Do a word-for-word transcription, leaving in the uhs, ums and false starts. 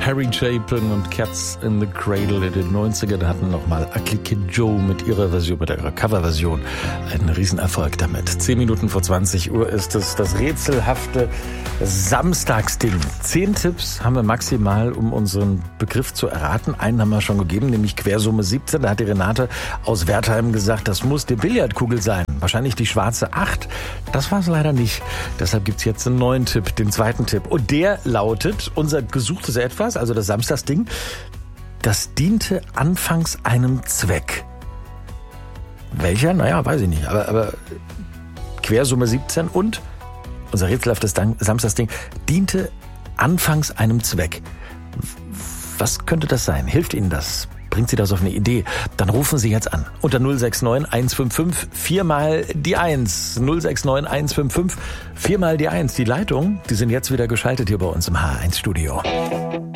Harry Chapin und Cats in the Cradle in den neunzigern hatten nochmal Ugly Kid Joe mit ihrer Version, mit ihrer Coverversion einen Riesenerfolg damit. Zehn Minuten vor zwanzig Uhr ist es das rätselhafte Samstagsding. Zehn Tipps haben wir maximal, um unseren Begriff zu erraten. Einen haben wir schon gegeben, nämlich Quersumme siebzehn. Da hat die Renate aus Wertheim gesagt, das muss die Billardkugel sein. Wahrscheinlich die schwarze acht. Das war es leider nicht. Deshalb gibt's jetzt einen neuen Tipp, den zweiten Tipp. Und der lautet, unser gesuchtes Etwas, also das Samstagsding, das diente anfangs einem Zweck. Welcher? Naja, weiß ich nicht. Aber, aber Quersumme siebzehn und unser rätselhaftes Samstagsding diente anfangs einem Zweck. Was könnte das sein? Hilft Ihnen das? Bringt Sie das auf eine Idee? Dann rufen Sie jetzt an. Unter null sechs neun eins fünf fünf viermal die eins. null sechs neun eins fünf fünf viermal die eins. Die Leitung, die sind jetzt wieder geschaltet hier bei uns im H eins Studio.